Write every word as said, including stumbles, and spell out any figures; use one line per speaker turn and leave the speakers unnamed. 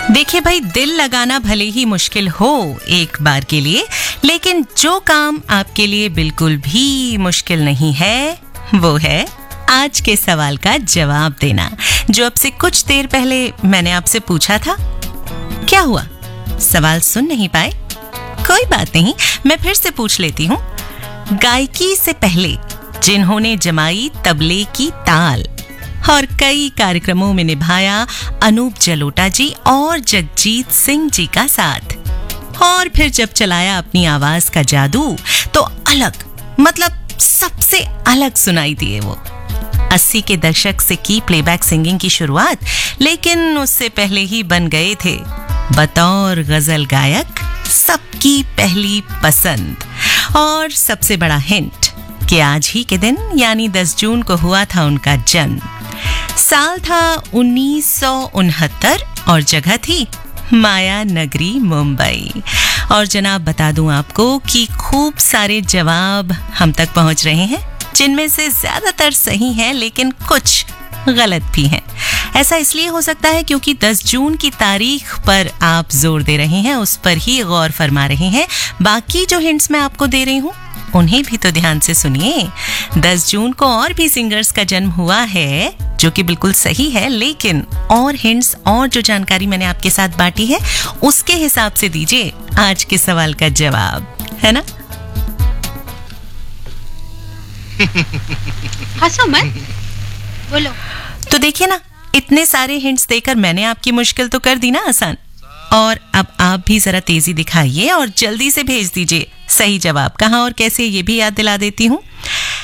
देखिए भाई, दिल लगाना भले ही मुश्किल हो एक बार के लिए, लेकिन जो काम आपके लिए बिल्कुल भी मुश्किल नहीं है वो है आज के सवाल का जवाब देना, जो अब से कुछ देर पहले मैंने आपसे पूछा था। क्या हुआ, सवाल सुन नहीं पाए? कोई बात नहीं, मैं फिर से पूछ लेती हूँ। गायकी से पहले जिन्होंने जमाई तबले की ताल और कई कार्यक्रमों में निभाया अनूप जलोटा जी और जगजीत सिंह जी का साथ, और फिर जब चलाया अपनी आवाज का जादू तो अलग, मतलब सबसे अलग सुनाई दिए वो। अस्सी के दशक से की प्लेबैक सिंगिंग की शुरुआत, लेकिन उससे पहले ही बन गए थे बतौर गजल गायक सबकी पहली पसंद। और सबसे बड़ा हिंट कि आज ही के दिन यानी दस जून को हुआ था उनका जन्म। साल था उन्नीस सौ उनहत्तर और जगह थी माया नगरी मुंबई। और जनाब बता दूं आपको कि खूब सारे जवाब हम तक पहुंच रहे हैं, जिनमें से ज्यादातर सही हैं लेकिन कुछ गलत भी हैं। ऐसा इसलिए हो सकता है क्योंकि दस जून की तारीख पर आप जोर दे रहे हैं, उस पर ही गौर फरमा रहे हैं। बाकी जो हिंट्स मैं आपको दे रही हूँ उन्हें भी तो ध्यान से सुनिए। दस जून को और भी सिंगर्स का जन्म हुआ है, जो कि बिल्कुल सही है, लेकिन और हिंट्स और जो जानकारी मैंने आपके साथ बांटी है उसके हिसाब से दीजिए आज के सवाल का जवाब, है ना?
हंसो मत, बोलो।
तो देखिए ना, इतने सारे हिंट्स देकर मैंने आपकी मुश्किल तो कर दी ना आसान। और अब आप भी जरा तेजी दिखाइए और जल्दी से भेज दीजिए सही जवाब। कहाँ और कैसे ये भी याद दिला देती हूँ।